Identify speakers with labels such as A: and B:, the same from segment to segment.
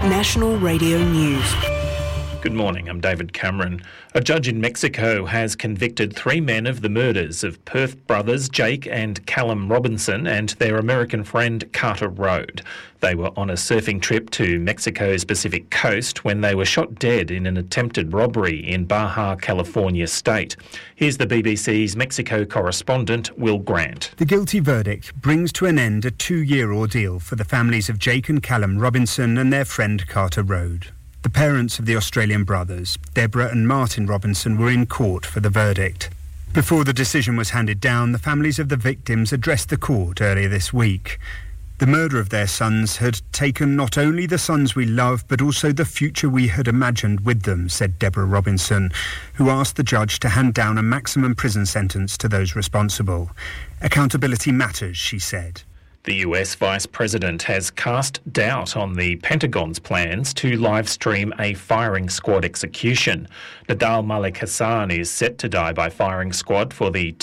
A: National Radio News.
B: Good morning, I'm David Cameron. A judge in Mexico has convicted 3 men of the murders of Perth brothers Jake and Callum Robinson and their American friend Carter Road. They were on a surfing trip to Mexico's Pacific coast when they were shot dead in an attempted robbery in Baja California state. Here's the BBC's Mexico correspondent, Will Grant.
C: The guilty verdict brings to an end a 2-year ordeal for the families of Jake and Callum Robinson and their friend Carter Road. The parents of the Australian brothers, Deborah and Martin Robinson, were in court for the verdict. Before the decision was handed down, the families of the victims addressed the court earlier this week. The murder of their sons had taken not only the sons we love, but also the future we had imagined with them, said Deborah Robinson, who asked the judge to hand down a maximum prison sentence to those responsible. Accountability matters, she said.
B: The US Vice President has cast doubt on the Pentagon's plans to live stream a firing squad execution. Nadal Malik Hassan is set to die by firing squad for the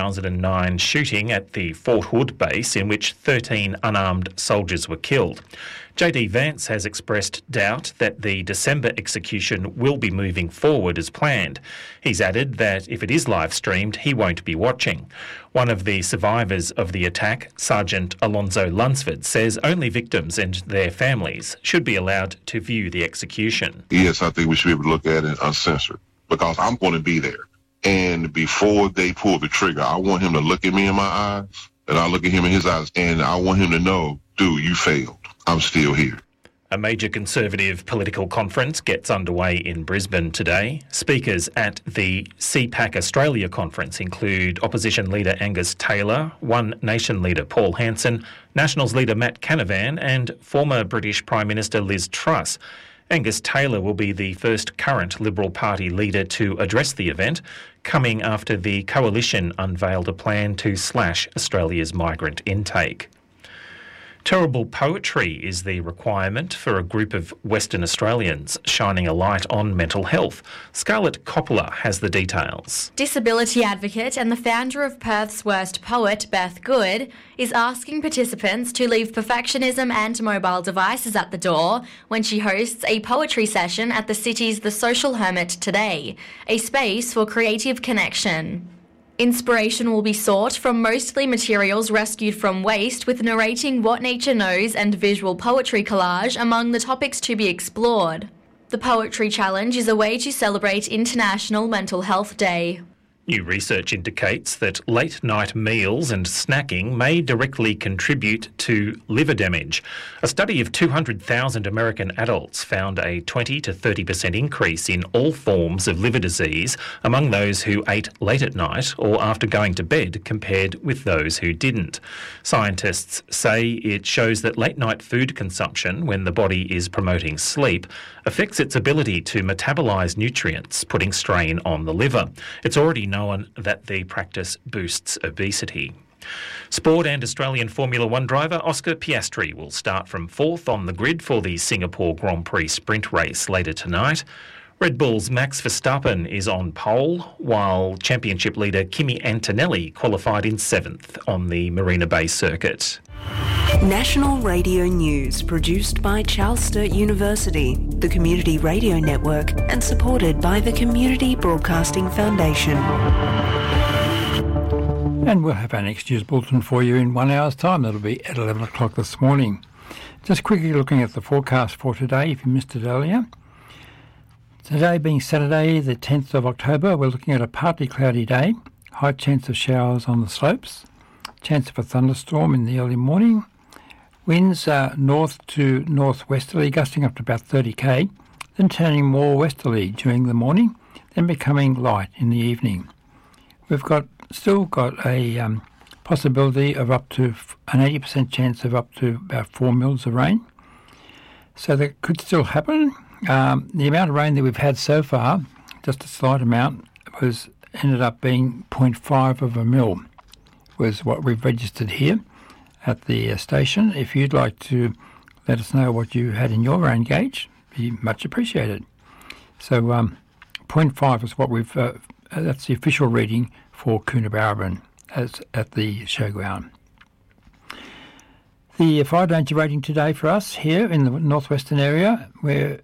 B: 2009 shooting at the Fort Hood base in which 13 unarmed soldiers were killed. JD Vance has expressed doubt that the December execution will be moving forward as planned. He's added that if it is live streamed, he won't be watching. One of the survivors of the attack, Sergeant Alonzo Lunsford, says only victims and their families should be allowed to view the execution.
D: Yes, I think we should be able to look at it uncensored because I'm going to be there. And before they pull the trigger, I want him to look at me in my eyes and I look at him in his eyes and I want him to know, dude, you failed. I'm still here.
B: A major Conservative political conference gets underway in Brisbane today. Speakers at the CPAC Australia conference include Opposition leader Angus Taylor, One Nation leader Paul Hanson, Nationals leader Matt Canavan and former British Prime Minister Liz Truss. Angus Taylor will be the first current Liberal Party leader to address the event, coming after the coalition unveiled a plan to slash Australia's migrant intake. Terrible poetry is the requirement for a group of Western Australians shining a light on mental health. Scarlett Coppola has the details.
E: Disability advocate and the founder of Perth's Worst Poet, Beth Good, is asking participants to leave perfectionism and mobile devices at the door when she hosts a poetry session at the city's The Social Hermit today, a space for creative connection. Inspiration will be sought from mostly materials rescued from waste, with narrating what nature knows and visual poetry collage among the topics to be explored. The Poetry Challenge is a way to celebrate International Mental Health Day.
B: New research indicates that late-night meals and snacking may directly contribute to liver damage. A study of 200,000 American adults found a 20 to 30% increase in all forms of liver disease among those who ate late at night or after going to bed compared with those who didn't. Scientists say it shows that late-night food consumption, when the body is promoting sleep, affects its ability to metabolise nutrients, putting strain on the liver. It's already known that the practice boosts obesity. Sport and Australian Formula One driver Oscar Piastri will start from 4th on the grid for the Singapore Grand Prix sprint race later tonight. Red Bull's Max Verstappen is on pole, while championship leader Kimi Antonelli qualified in 7th on the Marina Bay circuit.
A: National Radio News, produced by Charles Sturt University, the Community Radio Network, and supported by the Community Broadcasting Foundation.
F: And we'll have our next news bulletin for you in 1 hour's time. That'll be at 11 o'clock this morning. Just quickly looking at the forecast for today, if you missed it earlier. Today being Saturday, the 10th of October, we're looking at a partly cloudy day, high chance of showers on the slopes, chance of a thunderstorm in the early morning. Winds are north to northwesterly, gusting up to about 30 km, then turning more westerly during the morning, then becoming light in the evening. We've still got a possibility of up to an 80% chance of up to about 4 mils of rain. So that could still happen. The amount of rain that we've had so far, just a slight amount, ended up being 0.5 of a mil, was what we've registered here at the station. If you'd like to let us know what you had in your rain gauge, be much appreciated. So 0.5 is what we've, that's the official reading for Coonabarabran as at the showground. The fire danger rating today for us here in the northwestern area, where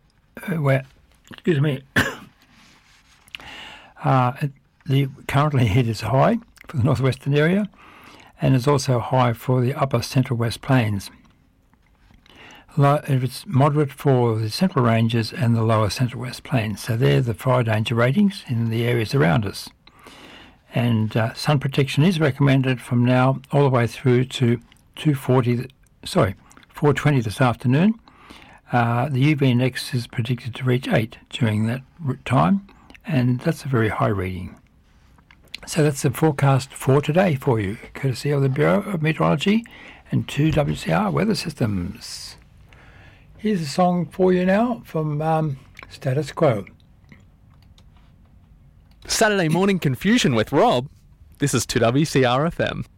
F: currently it is high for the northwestern area, and is also high for the upper central west plains. It's moderate for the central ranges and the lower central west plains. So they're the fire danger ratings in the areas around us. And sun protection is recommended from now all the way through to 4:20 this afternoon. The UV index is predicted to reach 8 during that time, and that's a very high reading. So that's the forecast for today for you, courtesy of the Bureau of Meteorology and 2WCR Weather Systems. Here's a song for you now from Status Quo.
G: Saturday morning confusion with Rob. This is 2WCR FM.